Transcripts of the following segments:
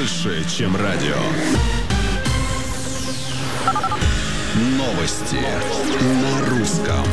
больше, чем радио. Новости на русском.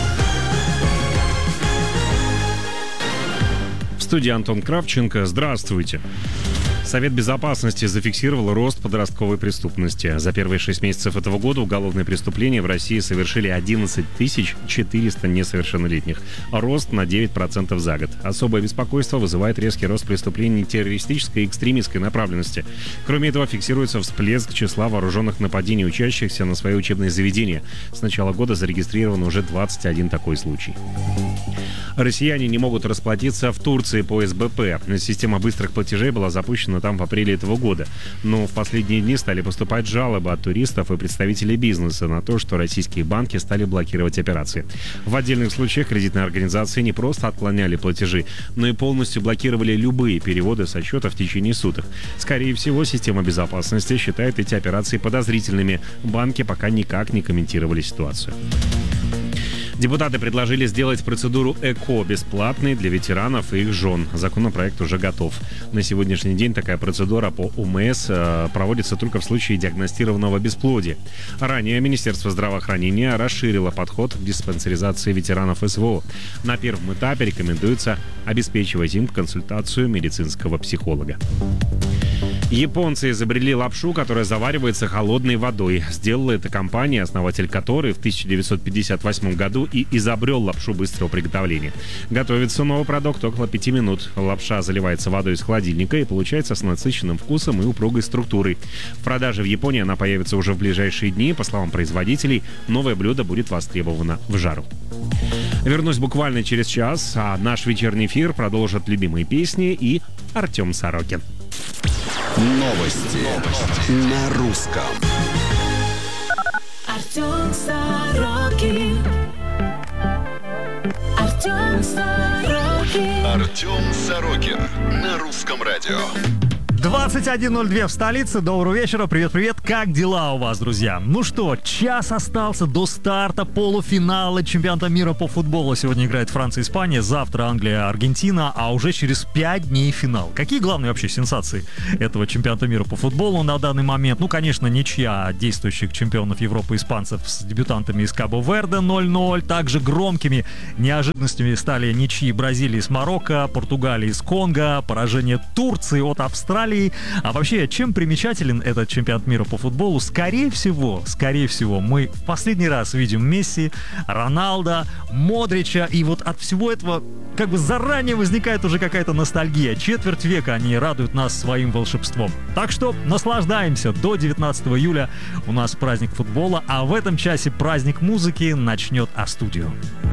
В студии Антон Кравченко. Здравствуйте. Совет Безопасности зафиксировал рост подростковой преступности. За первые 6 месяцев этого года уголовные преступления в России совершили 11 400 несовершеннолетних. Рост на 9% за год. Особое беспокойство вызывает резкий рост преступлений террористической и экстремистской направленности. Кроме этого, фиксируется всплеск числа вооруженных нападений учащихся на свои учебные заведения. С начала года зарегистрировано уже 21 такой случай. Россияне не могут расплатиться в Турции по СБП. Система быстрых платежей была запущена там в апреле этого года. Но в последние дни стали поступать жалобы от туристов и представителей бизнеса на то, что российские банки стали блокировать операции. В отдельных случаях кредитные организации не просто отклоняли платежи, но и полностью блокировали любые переводы со счета в течение суток. Скорее всего, система безопасности считает эти операции подозрительными. Банки пока никак не комментировали ситуацию. Депутаты предложили сделать процедуру ЭКО бесплатной для ветеранов и их жен. Законопроект уже готов. На сегодняшний день такая процедура по УМС проводится только в случае диагностированного бесплодия. Ранее Министерство здравоохранения расширило подход к диспансеризации ветеранов СВО. На первом этапе рекомендуется обеспечивать им консультацию медицинского психолога. Японцы изобрели лапшу, которая заваривается холодной водой. Сделала это компания, основатель которой в 1958 году и изобрел лапшу быстрого приготовления. Готовится новый продукт около 5 минут. Лапша заливается водой из холодильника и получается с насыщенным вкусом и упругой структурой. В продаже в Японии она появится уже в ближайшие дни. По словам производителей, новое блюдо будет востребовано в жару. Вернусь буквально через час, а наш вечерний эфир продолжат любимые песни и Артем Сорокин. Новости на русском. Артем Сорокин. Артем Сорокин. Артем Сорокин на русском радио. 21:02 в столице. Доброго вечера. Привет-привет. Как дела у вас, друзья? Ну что, час остался до старта полуфинала чемпионата мира по футболу. Сегодня играет Франция и Испания, завтра Англия, Аргентина, а уже через 5 дней финал. Какие главные вообще сенсации этого чемпионата мира по футболу на данный момент? Ну, конечно, ничья действующих чемпионов Европы испанцев с дебютантами из Кабо-Верде 0-0. Также громкими неожиданностями стали ничьи Бразилии с Марокко, Португалии с Конго, поражение Турции от Австралии. А вообще, чем примечателен этот чемпионат мира по футболу? Скорее всего, мы в последний раз видим Месси, Роналдо, Модрича, и вот от всего этого как бы заранее возникает уже какая-то ностальгия. Четверть века они радуют нас своим волшебством. Так что наслаждаемся. До 19 июля у нас праздник футбола, а в этом часе праздник музыки начнет А-студию.